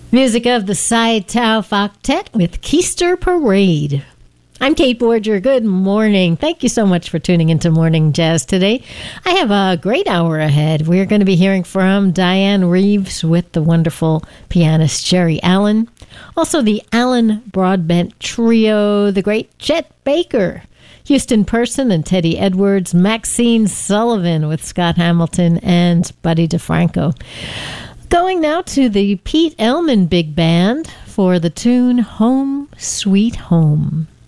Music of the Cy Tao Octet with Keister Parade. I'm Kate Borger. Good morning. Thank you so much for tuning into Morning Jazz today. I have a great hour ahead. We're going to be hearing from Diane Reeves with the wonderful pianist Jerry Allen. Also the Allen Broadbent Trio, the great Chet Baker, Houston Person and Teddy Edwards, Maxine Sullivan with Scott Hamilton and Buddy DeFranco. Going now to the Pete Elman Big Band for the tune Home Sweet Home.